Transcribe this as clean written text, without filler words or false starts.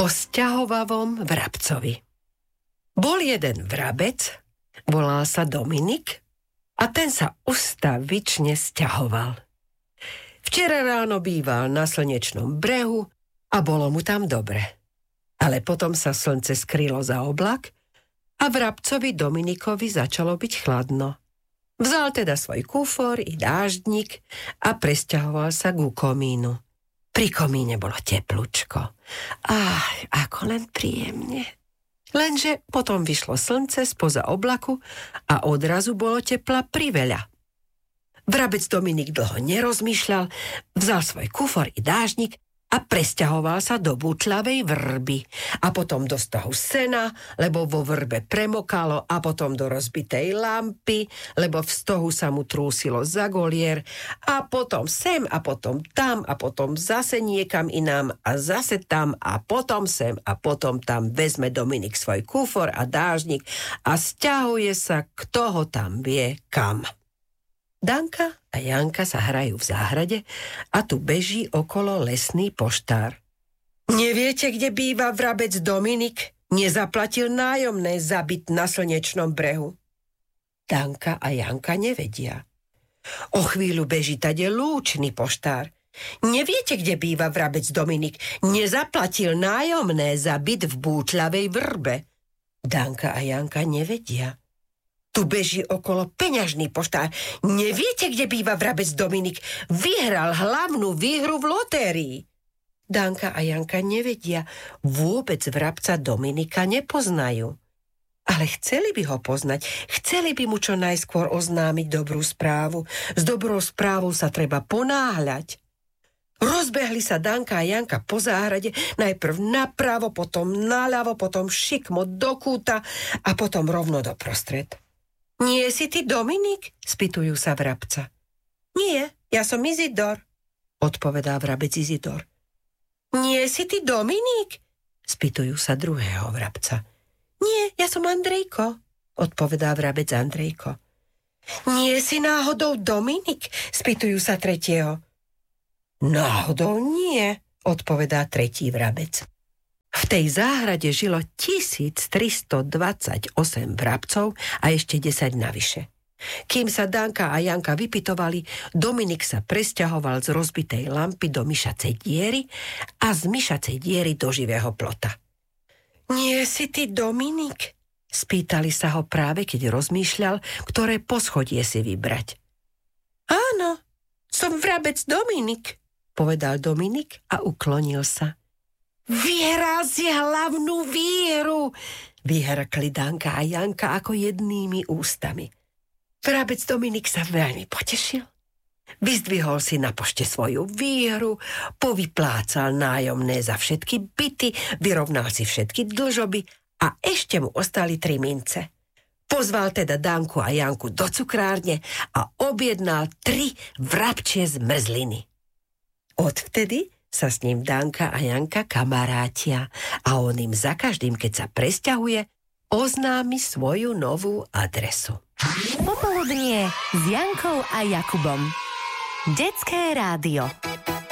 O sťahovavom vrabcovi. Bol jeden vrabec, volal sa Dominik a ten sa ustavične sťahoval. Včera ráno býval na slnečnom brehu a bolo mu tam dobre. Ale potom sa slnce skrylo za oblak a vrabcovi Dominikovi začalo byť chladno. Vzal teda svoj kufor i dáždnik a presťahoval sa ku komínu. Pri komíne bolo teplúčko. Ako len príjemne. Lenže potom vyšlo slnce spoza oblaku a odrazu bolo tepla priveľa. Vrabec Dominik dlho nerozmýšľal, vzal svoj kufor i dáždnik a presťahoval sa do bútľavej vrby. A potom do stohu sena, lebo vo vrbe premokalo, a potom do rozbitej lampy, lebo v stohu sa mu trúsilo za golier, a potom sem a potom tam a potom zase niekam inám a zase tam a potom sem a potom tam vezme Dominik svoj kufor a dážnik a sťahuje sa, kto ho tam vie kam. Danka a Janka sa hrajú v záhrade a tu beží okolo lesný poštár. Neviete, kde býva vrabec Dominik? Nezaplatil nájomné za byt na slnečnom brehu. Danka a Janka nevedia. O chvíľu beží tade lúčný poštár. Neviete, kde býva vrabec Dominik? Nezaplatil nájomné za byt v bútľavej vrbe. Danka a Janka nevedia. Tu beží okolo peňažný poštár. Neviete, kde býva vrabec Dominik? Vyhral hlavnú výhru v lotérii. Danka a Janka nevedia. Vôbec vrabca Dominika nepoznajú. Ale chceli by ho poznať. Chceli by mu čo najskôr oznámiť dobrú správu. S dobrou správou sa treba ponáhľať. Rozbehli sa Danka a Janka po záhrade, najprv napravo, potom naľavo, potom šikmo do kúta a potom rovno doprostred. Nie si ty Dominik? Spýtujú sa vrabca. Nie, ja som Izidor, odpovedá vrabec Izidor. Nie si ty Dominik? Spýtujú sa druhého vrabca. Nie, ja som Andrejko, odpovedá vrabec Andrejko. Nie si náhodou Dominik? Spýtujú sa tretieho. Náhodou nie, odpovedá tretí vrabec. V tej záhrade žilo 1328 vrabcov a ešte 10 navyše. Kým sa Danka a Janka vypytovali, Dominik sa presťahoval z rozbitej lampy do myšacej diery a z myšacej diery do živého plota. Nie si ty Dominik? Spýtali sa ho práve, keď rozmýšľal, ktoré poschodie si vybrať. Áno, som vrabec Dominik, povedal Dominik a uklonil sa. Vyhral si hlavnú výhru, vyhrkli Danka a Janka ako jednými ústami. Vrabec Dominik sa veľmi potešil. Vyzdvihol si na pošte svoju výhru, povyplácal nájomné za všetky byty, vyrovnal si všetky dlžoby a ešte mu ostali 3 mince. Pozval teda Danku a Janku do cukrárne a objednal 3 vrabčie zmrzliny. Odvtedy sa s ním Danka a Janka kamarátia a on im za každým, keď sa presťahuje, oznámi svoju novú adresu. Popoludnie s Jankou a Jakubom. Detské rádio.